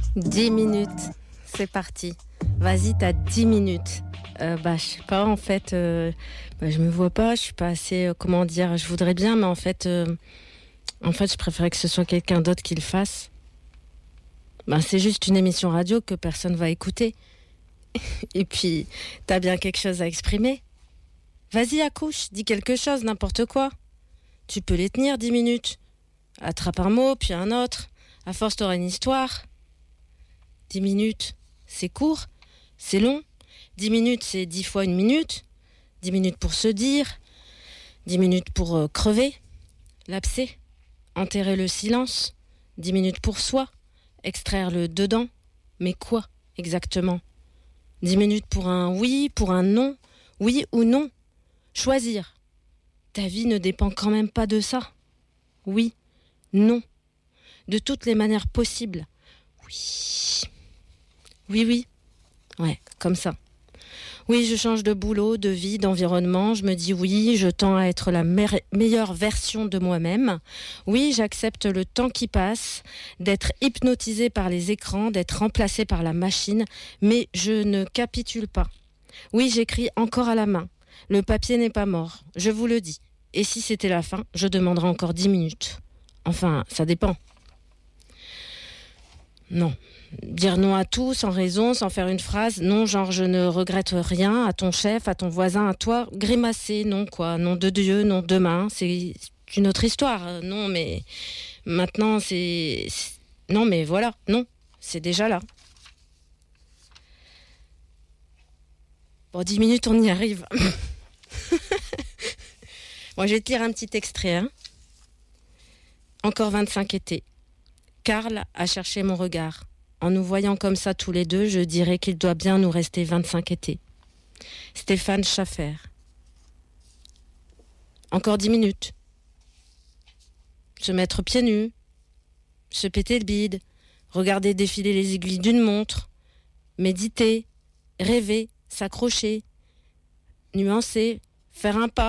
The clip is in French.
10 minutes, c'est parti. Vas-y, t'as 10 minutes. Je sais pas, en fait, je me vois pas, je suis pas assez, comment dire, je voudrais bien, mais en fait, je préférais que ce soit quelqu'un d'autre qui le fasse. C'est juste une émission radio que personne va écouter. Et puis, t'as bien quelque chose à exprimer. Vas-y, accouche, dis quelque chose, n'importe quoi. Tu peux les tenir 10 minutes. Attrape un mot, puis un autre. À force, t'auras une histoire. 10 minutes, c'est court, c'est long. 10 minutes, c'est 10 fois une minute. 10 minutes pour se dire. 10 minutes pour crever, lapser, enterrer le silence. 10 minutes pour soi, extraire le dedans. Mais quoi, exactement ? 10 minutes pour un oui, pour un non. Oui ou non ? Choisir. Ta vie ne dépend quand même pas de ça. Oui, non. De toutes les manières possibles. Oui. Oui. Ouais, comme ça. Oui, je change de boulot, de vie, d'environnement. Je me dis oui, je tends à être la meilleure version de moi-même. Oui, j'accepte le temps qui passe, d'être hypnotisée par les écrans, d'être remplacée par la machine. Mais je ne capitule pas. Oui, j'écris encore à la main. Le papier n'est pas mort, je vous le dis. Et si c'était la fin, je demanderais encore 10 minutes. Enfin, ça dépend. Non. Dire non à tout, sans raison, sans faire une phrase. Non, genre je ne regrette rien, à ton chef, à ton voisin, à toi. Grimacer, non quoi. Non de Dieu, non demain. C'est une autre histoire. Non, mais maintenant Non, mais voilà, non. C'est déjà là. Bon, 10 minutes, on y arrive. Bon, je vais te lire un petit extrait. Encore 25 étés. Karl a cherché mon regard. En nous voyant comme ça tous les deux, je dirais qu'il doit bien nous rester 25 étés. Stéphane Schaffer. Encore 10 minutes. Se mettre pieds nus. Se péter le bide. Regarder défiler les aiguilles d'une montre. Méditer. Rêver. S'accrocher. Nuancer. Faire un pas.